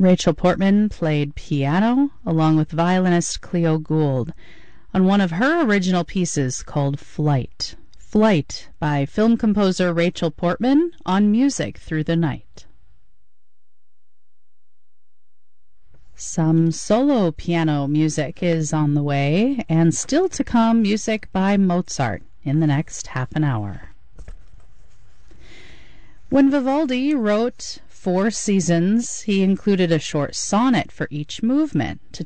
Rachel Portman played piano along with violinist Cleo Gould on one of her original pieces called Flight. Flight by film composer Rachel Portman on Music Through the Night. Some solo piano music is on the way, and still to come music by Mozart in the next half an hour. When Vivaldi wrote Four Seasons, he included a short sonnet for each movement to